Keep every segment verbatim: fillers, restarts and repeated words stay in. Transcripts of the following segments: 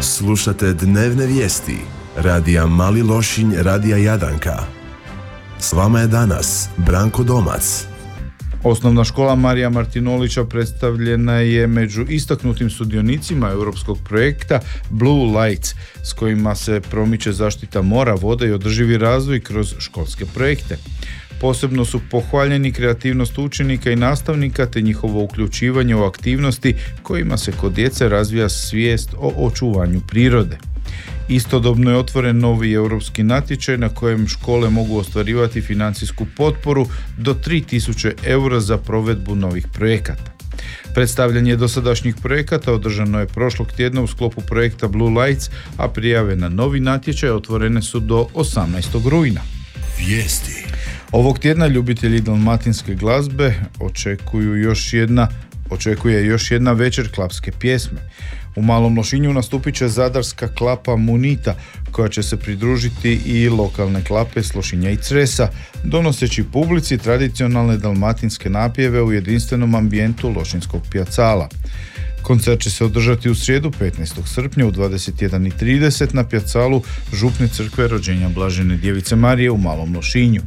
Slušate dnevne vijesti radija Mali Lošinj, radija Jadranka. S vama je danas Branko Domac. Osnovna škola Marija Martinolića predstavljena je među istaknutim sudionicima europskog projekta Blue Lights, s kojima se promiče zaštita mora, vode i održivi razvoj kroz školske projekte. Posebno su pohvaljeni kreativnost učenika i nastavnika te njihovo uključivanje u aktivnosti kojima se kod djece razvija svijest o očuvanju prirode. Istodobno je otvoren novi europski natječaj na kojem škole mogu ostvarivati financijsku potporu do tri tisuće eura za provedbu novih projekata. Predstavljanje dosadašnjih projekata održano je prošlog tjedna u sklopu projekta Blue Lights, a prijave na novi natječaj otvorene su do osamnaestog rujna. Vijesti. Ovog tjedna ljubitelji dalmatinske glazbe očekuju još jedna, očekuje još jedna večer klapske pjesme. U Malom Lošinju nastupit će zadarska klapa Munita, koja će se pridružiti i lokalne klape s Lošinja i Cresa, donoseći publici tradicionalne dalmatinske napjeve u jedinstvenom ambijentu Lošinskog pjacala. Koncert će se održati u srijedu petnaestog srpnja u dvadeset jedan i trideset na pjacalu Župne crkve rođenja Blažene Djevice Marije u Malom Lošinju.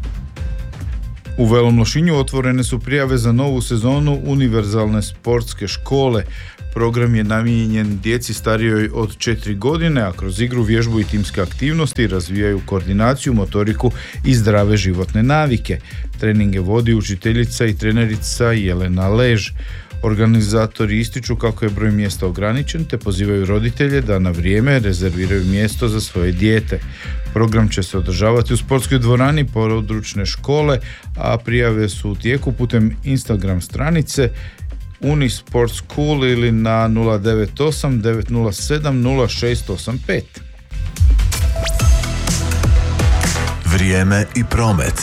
U Velom Lošinju otvorene su prijave za novu sezonu univerzalne sportske škole. Program je namijenjen djeci starijoj od četiri godine, a kroz igru, vježbu i timske aktivnosti razvijaju koordinaciju, motoriku i zdrave životne navike. Treninge vodi učiteljica i trenerica Jelena Lež. Organizatori ističu kako je broj mjesta ograničen te pozivaju roditelje da na vrijeme rezerviraju mjesto za svoje dijete. Program će se održavati u sportskoj dvorani područne škole, a prijave su u tijeku putem Instagram stranice Unisport School ili na nula devet osam devet nula sedam nula šest osam pet. Vrijeme i promet.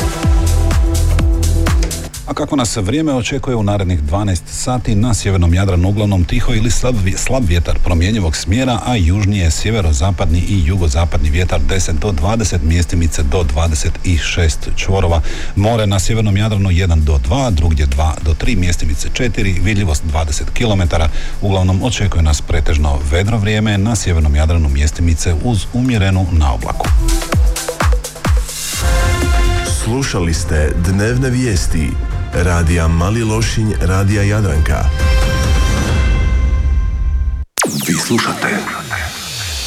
A kako nas vrijeme očekuje u narednih dvanaest sati, na sjevernom Jadranu uglavnom tiho ili slab, slab vjetar promjenjivog smjera, a južnije sjeverozapadni i jugozapadni vjetar deset do dvadeset, mjestimice do dvadeset šest čvorova. More na sjevernom Jadranu jedan do dva, drugdje dva do tri, mjestimice četiri, vidljivost dvadeset kilometara. Uglavnom očekuje nas pretežno vedro vrijeme, na sjevernom Jadranu mjestimice uz umjerenu naoblaku. Slušali ste dnevne vijesti radija Mali Lošinj, radija Jadranka. Vi slušate